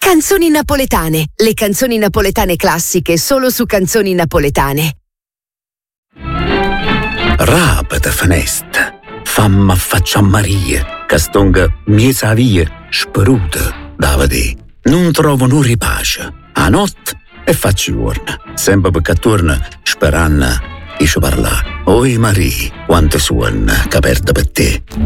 Canzoni napoletane, le canzoni napoletane classiche solo su Canzoni Napoletane. Rapida fenesta, famma affaccia a Maria, castonga miesa via, speruta, Davide. Non trovo non ripace, a notte e faccio giorno, sempre perché torna, sperando, dice parla. Oi Maria, quante suona che perde per te.